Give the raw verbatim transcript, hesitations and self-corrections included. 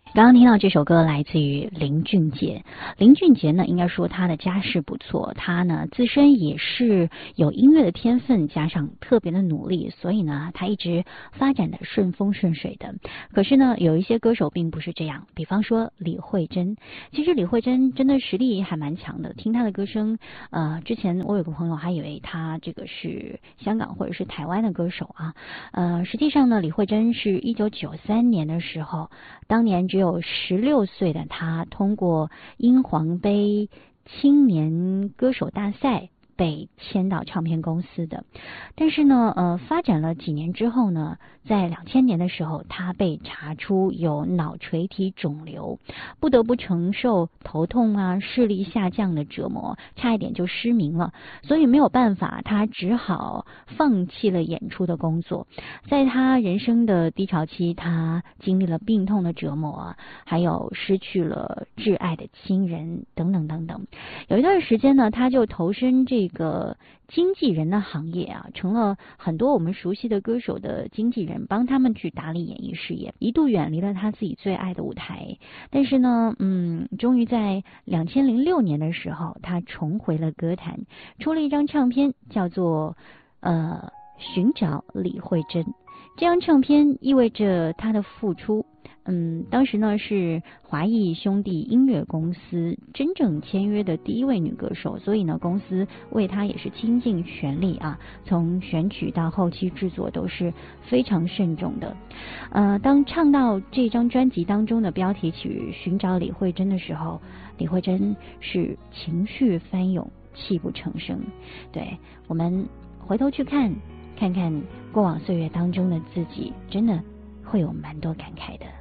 刚刚听到这首歌来自于林俊杰。林俊杰呢，应该说他的家世不错，他呢自身也是有音乐的天分，加上特别的努力，所以呢他一直发展的顺风顺水的。可是呢有一些歌手并不是这样，比方说李慧珍。其实李慧珍真的实力还蛮强的，听她的歌声，呃，之前我有个朋友还以为她这个是香港或者是台湾的歌手啊，呃，实际上呢李慧珍是一九九三年的时候，当年只有十六岁的他，通过英皇杯青年歌手大赛被签到唱片公司的。但是呢，呃，发展了几年之后呢，在两千年的时候，他被查出有脑垂体肿瘤，不得不承受头痛啊、视力下降的折磨，差一点就失明了。所以没有办法，他只好放弃了演出的工作。在他人生的低潮期，他经历了病痛的折磨，还有失去了挚爱的亲人等等等等。有一段时间呢，他就投身这个经纪人的行业啊，成了很多我们熟悉的歌手的经纪人，帮他们去打理演艺事业，一度远离了他自己最爱的舞台。但是呢，嗯，终于在两千零六年的时候，他重回了歌坛，出了一张唱片，叫做呃寻找李慧珍。这张唱片意味着他的复出。嗯，当时呢是华谊兄弟音乐公司真正签约的第一位女歌手，所以呢公司为她也是倾尽全力啊，从选曲到后期制作都是非常慎重的。呃，当唱到这张专辑当中的标题曲《寻找李慧珍》的时候，李慧珍是情绪翻涌，泣不成声。对，我们回头去看看看过往岁月当中的自己，真的会有蛮多感慨的。